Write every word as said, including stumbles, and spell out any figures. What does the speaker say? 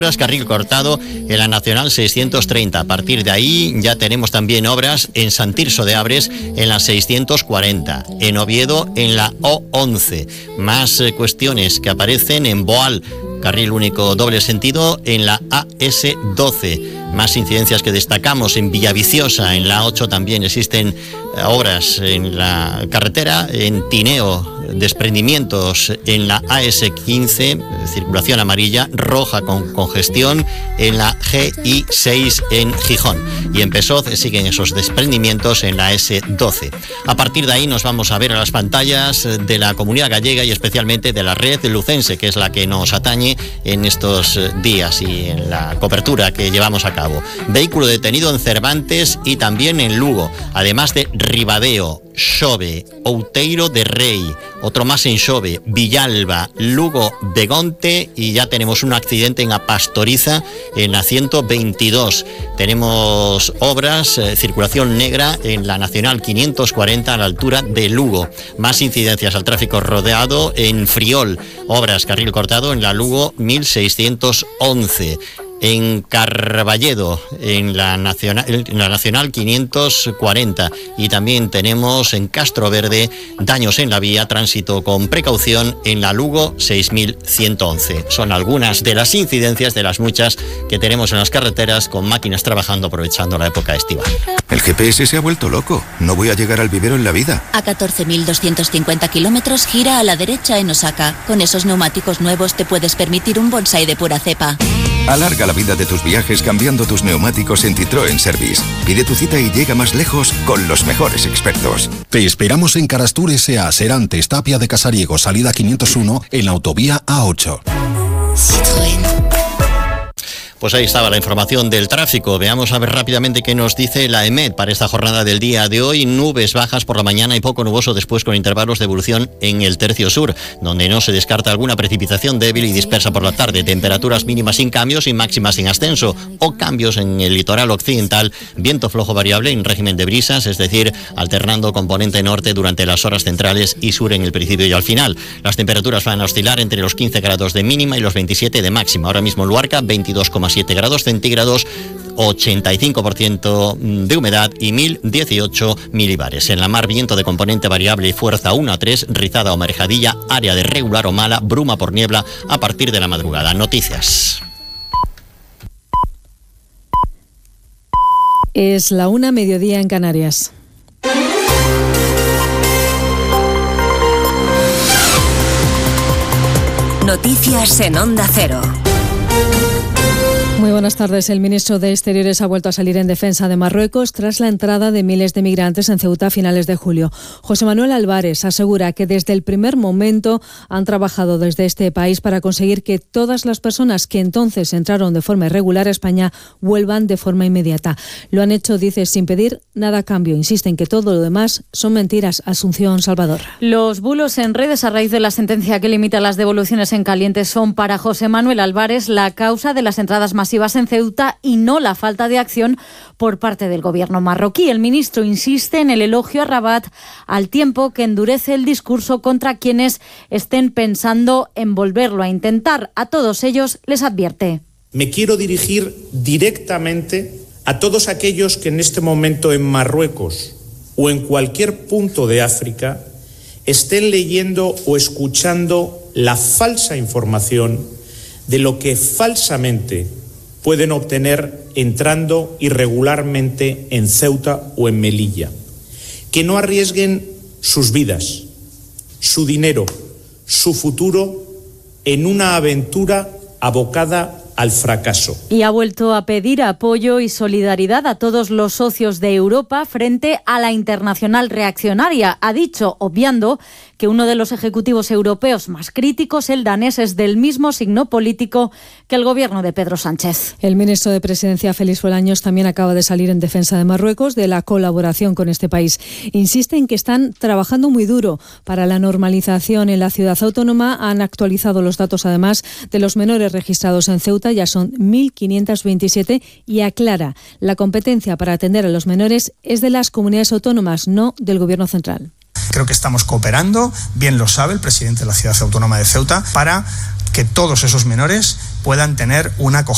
carril cortado en la Nacional seiscientos treinta. A partir de ahí ya tenemos también obras en San Tirso de Abres en la seiscientos cuarenta, en Oviedo en la O once. Más eh, cuestiones que aparecen en Boal, carril único doble sentido en la A ese doce. Más incidencias que destacamos en Villaviciosa, en la A ocho también existen obras en la carretera, en Tineo, desprendimientos en la A ese quince, circulación amarilla, roja con congestión en la G I seis en Gijón. Y en Pesoz siguen esos desprendimientos en la A ese doce. A partir de ahí nos vamos a ver a las pantallas de la Comunidad Gallega y especialmente de la red lucense, que es la que nos atañe en estos días y en la cobertura que llevamos a cabo. Vehículo detenido en Cervantes y también en Lugo, además de Ribadeo, Xove, Outeiro de Rei, otro más en Xove, Villalba, Lugo, Begonte, y ya tenemos un accidente en A Pastoriza en la ciento veintidós. Tenemos obras, eh, circulación negra en la Nacional quinientos cuarenta a la altura de Lugo. Más incidencias al tráfico rodeado en Friol, obras carril cortado en la Lugo mil seiscientos once. En Carballedo, en la Nacional, en la Nacional quinientos cuarenta, y también tenemos en Castro Verde daños en la vía, tránsito con precaución en la Lugo seis mil ciento once. Son algunas de las incidencias de las muchas que tenemos en las carreteras con máquinas trabajando aprovechando la época estival. El G P S se ha vuelto loco. No voy a llegar al vivero en la vida. A catorce mil doscientos cincuenta kilómetros gira a la derecha en Osaka. Con esos neumáticos nuevos te puedes permitir un Bonsai de pura cepa. Alarga la vida de tus viajes cambiando tus neumáticos en Citroën Service. Pide tu cita y llega más lejos con los mejores expertos. Te esperamos en Carastur S A, Serantes, Tapia de Casariego, salida quinientos uno, en la autovía A ocho. Citroën. Pues ahí estaba la información del tráfico. Veamos a ver rápidamente qué nos dice la EMET para esta jornada del día de hoy. Nubes bajas por la mañana y poco nuboso después, con intervalos de evolución en el tercio sur, donde no se descarta alguna precipitación débil y dispersa por la tarde. Temperaturas mínimas sin cambios y máximas sin ascenso o cambios en el litoral occidental. Viento flojo variable en régimen de brisas, es decir, alternando componente norte durante las horas centrales y sur en el principio y al final. Las temperaturas van a oscilar entre los quince grados de mínima y los veintisiete de máxima. Ahora mismo en Luarca, veintidós coma siete grados centígrados, ochenta y cinco por ciento de humedad y mil dieciocho milibares. En la mar, viento de componente variable y fuerza uno a tres, rizada o marejadilla, área de regular o mala, bruma por niebla a partir de la madrugada. Noticias. Es la una, mediodía en Canarias. Noticias en Onda Cero. Muy buenas tardes. El ministro de Exteriores ha vuelto a salir en defensa de Marruecos tras la entrada de miles de migrantes en Ceuta a finales de julio. José Manuel Álvarez asegura que desde el primer momento han trabajado desde este país para conseguir que todas las personas que entonces entraron de forma irregular a España vuelvan de forma inmediata. Lo han hecho, dice, sin pedir nada a cambio. Insisten que todo lo demás son mentiras. Asunción Salvador. Los bulos en redes a raíz de la sentencia que limita las devoluciones en caliente son para José Manuel Álvarez la causa de las entradas masivas en Ceuta y no la falta de acción por parte del gobierno marroquí. El ministro insiste en el elogio a Rabat al tiempo que endurece el discurso contra quienes estén pensando en volverlo a intentar. A todos ellos les advierte: me quiero dirigir directamente a todos aquellos que en este momento en Marruecos o en cualquier punto de África estén leyendo o escuchando la falsa información de lo que falsamente pueden obtener entrando irregularmente en Ceuta o en Melilla. Que no arriesguen sus vidas, su dinero, su futuro en una aventura abocada al fracaso. Y ha vuelto a pedir apoyo y solidaridad a todos los socios de Europa frente a la internacional reaccionaria. Ha dicho, obviando, que uno de los ejecutivos europeos más críticos, el danés, es del mismo signo político que el gobierno de Pedro Sánchez. El ministro de Presidencia, Félix Bolaños, también acaba de salir en defensa de Marruecos, de la colaboración con este país. Insiste en que están trabajando muy duro para la normalización en la ciudad autónoma. Han actualizado los datos, además, de los menores registrados en Ceuta. Ya son mil quinientos veintisiete y aclara, la competencia para atender a los menores es de las comunidades autónomas, no del Gobierno central. Creo que estamos cooperando, bien lo sabe el presidente de la Ciudad Autónoma de Ceuta, para que todos esos menores puedan tener una acogida